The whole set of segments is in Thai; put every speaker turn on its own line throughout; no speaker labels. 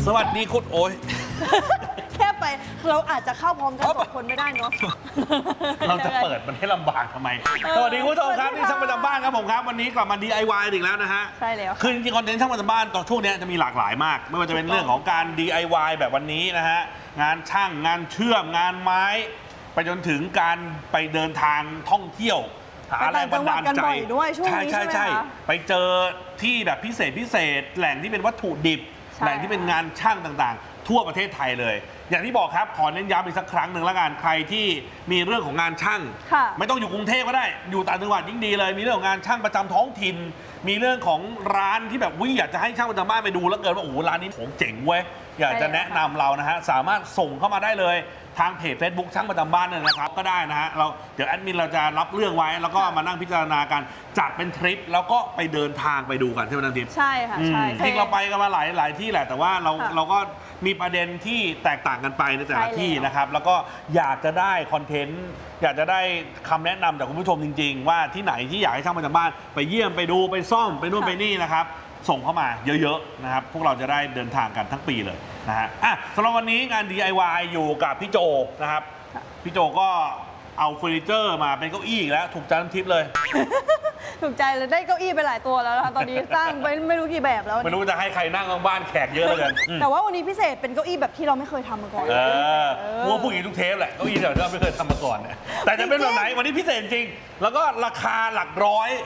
สวัสดีคุณโอ้ย
แค่ไปเราอาจจะเข้าพร้อมกันสองคนไม่ได้เนาะ
เราจะเปิดมันให้ลำบากทำไมสวัสดีคุณผู้ชมครับที่ช่างประจำบ้านครับผมครับวันนี้กลับมา DIY อีกแล้วนะฮะ
ใช่แล้ว
คือจริงๆคอนเทนต์ช่างประจำบ้านตอนช่วงนี้จะมีหลากหลายมากไม่ว่าจะเป็นเรื่องของการ DIY แบบวันนี้นะฮะงานช่างงานเชื่อมงานไม้ไปจนถึงการไปเดินทางท่องเที่ยวหาแรงบันดาลใจใช่ไปเจอที่แบบพิเศษแหล่งที่เป็นวัตถุดิบแหล่งที่เป็นงานช่างต่างๆทั่วประเทศไทยเลยอย่างที่บอกครับขอเน้นย้ำอีกสักครั้งหนึ่งละกันใครที่มีเรื่องของงานช่างไม่ต้องอยู่กรุงเทพก็ได้อยู่ต่างจังหวัดยิ่งดีเลยมีเรื่องของงานช่างประจำท้องถิ่นมีเรื่องของร้านที่แบบอยากจะให้ช่างประจำบ้านไปดูแล้วเกิดว่าโอ้โหร้านนี้ของเจ๋งเว้ยอยากจะแนะนำเรานะฮะสามารถส่งเข้ามาได้เลยทางเพจ Facebook ช่างประจำบ้านเนี่ยนะครับก็ได้นะฮะเดี๋ยวแอดมินเราจะรับเรื่องไว้แล้วก็มานั่งพิจารณากันจัดเป็นทริปแล้วก็ไปเดินทางไปดูกันใช่ไหมน้องทิพย์
ใช่ค่ะใช่
จริงเราไปกันมาหลายที่แหละแต่ว่าเราก็มีประเด็นที่แตกต่างกันไปในแต่ละที่นะครับแล้วก็อยากจะได้คอนเทนต์อยากจะได้คำแนะนำจากคุณผู้ชมจริงๆว่าที่ไหนที่อยากให้ช่างประจำบ้านไปเยี่ยมไปดูไปซ่อมไปนู่นไปนี่นะครับส่งเข้ามาเยอะๆนะครับพวกเราจะได้เดินทางกันทั้งปีเลยนะฮะสำหรับวันนี้งาน DIY อยู่กับพี่โจนะครับพี่โจก็เอาเฟอร์นิเจอร์มาเป็นเก้าอี้อีกแล้วถูกใจน้ำทิพย์เลย
ถูกใจเลยได้เก้าอี้ไปหลายตัวแล้วนะคะตอนนี้สร้างไปไม่รู้กี่แบบแล้ว
ไม่รู้จะให้ใครนั่งบ้านแขกเยอะเลย
แต่ว่าวันนี้พิเศษเป็นเก้าอี้แบบที่เราไม่เคยทำมาก่อน
มัวผู้หญิงทุกเทปแหละเก้าอี้แบบที่เราไม่เคยทำมาก่อนเนี่ยแต่จะเป็นแบบไหนวันนี้พิเศษจริงแล้วก็ราคาหลักร้อย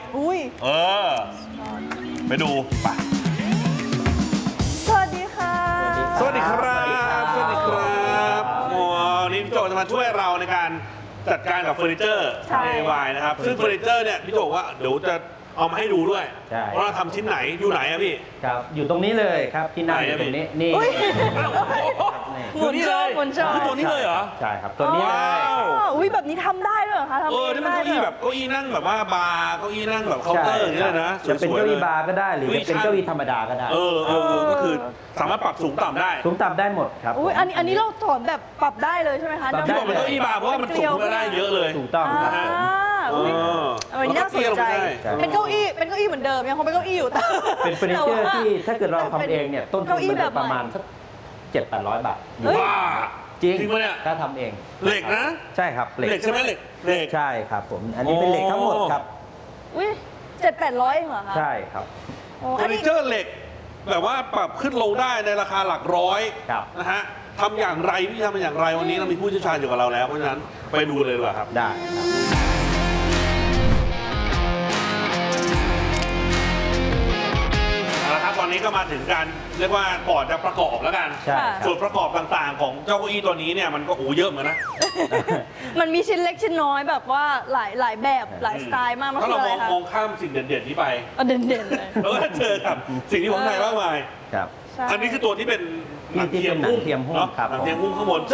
ไปดูไป
สวัสดีค่ะ
สวัสดีครับสวัสดีครับวันนี้พี่โจจะมาช่วยเราในการจัดการกับเฟอร์นิเจอร์ DIY นะครับซึ่งเฟอร์นิเจอร์เนี่ยพี่โจว่าเดี๋ยวจะเอามาให้ดูด้วยว่าเราทำชิ้นไหนอยู่ไหนอะพี่
ครับอยู่ตรงนี้เลยครับที่นั่งอยู่ตรงนี้นี่
อยู่นี่เลยคือตัวนี้เลยเหรอ
ใช่ครับตัวนี้
อุ้ยแบบนี้ทำได้ด้วยเหรอคะ
ที่มันเก้าอี้แบบเก้าอี้นั่งแบบว่าบาร์เก้าอี้นั่งแบบเคาน์เตอร์อย่างเงี้ยนะ
จะเป็นเก้าอี้บาร์ก็ได้หรือจะเป็นเก้าอี้ธรรมดาก็ได้
ก็คือสามารถปรับสูงต่ำได้
สูงต่ำได้หมดครับ
อุ้ยอันนี้เราสอนแบบปรับได้เลยใช่ไหมคะ
ที่บอกเป็นเก้าอี้บาร์เพราะว่ามันสูงได้เยอะเลย
ถูกต้องครับ
อันนี้น่าสนใจเป็นเก้าอี้เหมือนเดิมยังคงเป็นเก้าอี้อยู่แต่
เป็นเฟอร์นิเจอร์ที่ถ้าเกิดเราทำเองเนี่ยต้นทุนมันประมาณสัก700-800 บาท
ว้า
จริงถ้าทำเอง
เหล็กนะ
ใช่ครับ
เหล็กใช่ไหมเหล็ก
ใช่ครับผมอันนี้เป็นเหล็กทั้งหมดครับ
อุ้ย700-800เหรอคะ
ใช่ครับ
เฟอร์นิเจอร์เหล็กแบบว่าปรับขึ้นลงได้ในราคาหลักร้อยนะฮะทำอย่างไรพี่ทำอย่างไรวันนี้เรามีผู้เชี่ยวชาญอยู่กับเราแล้วเพราะฉะนั้นไปดูเลยดีกว่าครับ
ได้ครับ
ตอนนี้ก็มาถึงการเรียกว่าก่อนจะประกอบแล้วกันส่วนประกอบต่างๆของเจ้าเก้าอี้ตัวนี้เนี่ยมันก็เยอะเหมือนกันนะ
มันมีชิ้นเล็กชิ้นน้อยแบบว่าหลายแบบหลายสไตล์มาก
ถ้าเรามองข้ามสิ่งเด่นๆนี้ไป
เด่นๆเลย
แล้วก็เจอกับสิ่งที่ผมไทยมากมายอันนี้คือตัวที่เป็นหนังเทียมหุ้ม
ครับ
หนังเทียมหุ้มข้างบน